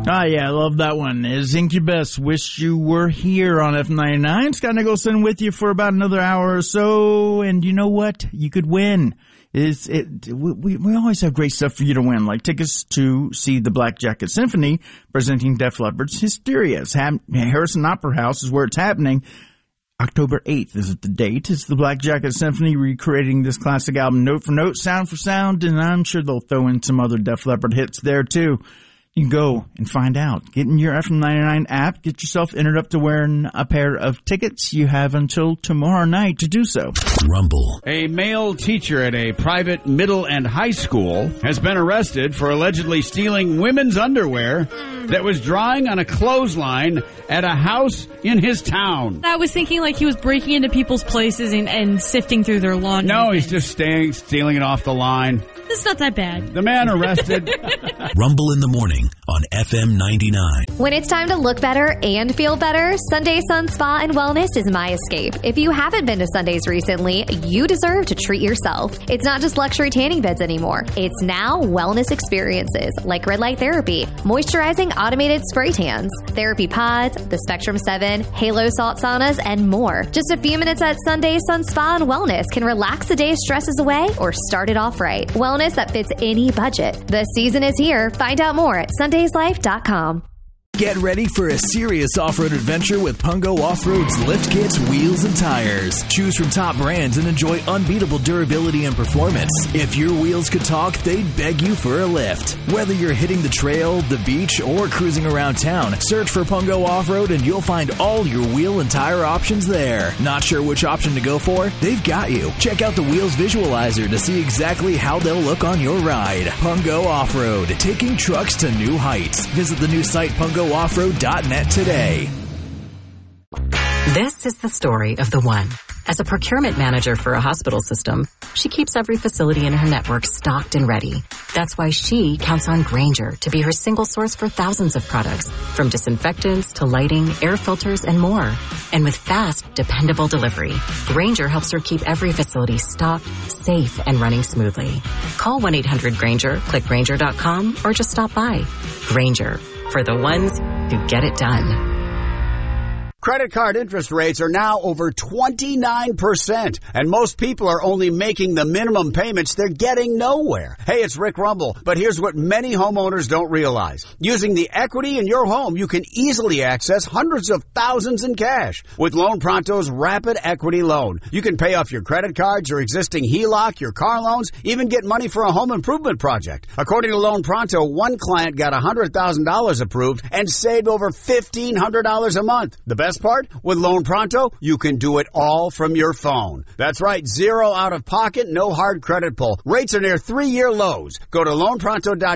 Yeah, I love that one. Is Incubus, Wish You Were Here on F99. Scott Nicholson with you for about another hour or so, and you know what? You could win. We always have great stuff for you to win, like tickets to see the Black Jacket Symphony presenting Def Leppard's Hysteria. Harrison Opera House is where it's happening. October 8th is the date. It's the Black Jacket Symphony recreating this classic album note for note, sound for sound, and I'm sure they'll throw in some other Def Leppard hits there too. You can go and find out. Get in your FM99 app. Get yourself entered up to win a pair of tickets. You have until tomorrow night to do so. Rumble. A male teacher at a private middle and high school has been arrested for allegedly stealing women's underwear that was drying on a clothesline at a house in his town. I was thinking like he was breaking into people's places and sifting through their laundry. No, he's just stealing it off the line. It's not that bad. The man arrested. Rumble in the morning on FM 99. When it's time to look better and feel better, Sunday Sun Spa and Wellness is my escape. If you haven't been to Sundays recently, you deserve to treat yourself. It's not just luxury tanning beds anymore. It's now wellness experiences like red light therapy, moisturizing automated spray tans, therapy pods, the Spectrum 7, Halo salt saunas, and more. Just a few minutes at Sunday Sun Spa and Wellness can relax the day's stresses away or start it off right. Wellness that fits any budget. The season is here. Find out more at sundayslife.com. Get ready for a serious off-road adventure with Pungo Off-Road's lift kits, wheels, and tires. Choose from top brands and enjoy unbeatable durability and performance. If your wheels could talk, they'd beg you for a lift. Whether you're hitting the trail, the beach, or cruising around town, search for Pungo Off-Road and you'll find all your wheel and tire options there. Not sure which option to go for? They've got you. Check out the Wheels Visualizer to see exactly how they'll look on your ride. Pungo Off-Road, taking trucks to new heights. Visit the new site pungo offroad.net today. This is the story of the one. As a procurement manager for a hospital system, she keeps every facility in her network stocked and ready. That's why she counts on Grainger to be her single source for thousands of products, from disinfectants to lighting, air filters, and more. And with fast, dependable delivery, Grainger helps her keep every facility stocked, safe, and running smoothly. Call 1-800-GRAINGER, click Grainger.com, or just stop by. Grainger, for the ones who get it done. Credit card interest rates are now over 29%, and most people are only making the minimum payments. They're getting nowhere. Hey, it's Rick Rumble, but here's what many homeowners don't realize. Using the equity in your home, you can easily access hundreds of thousands in cash. With Loan Pronto's Rapid Equity Loan, you can pay off your credit cards, your existing HELOC, your car loans, even get money for a home improvement project. According to Loan Pronto, one client got $100,000 approved and saved over $1,500 a month. The best part? With Loan Pronto, you can do it all from your phone. That's right, zero out of pocket, no hard credit pull. Rates are near 3-year lows. Go to loanpronto.com